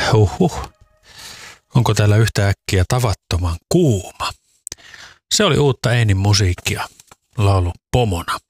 Onko täällä yhtäkkiä tavattoman kuuma? Se oli uutta Einin musiikkia laulu Pomona.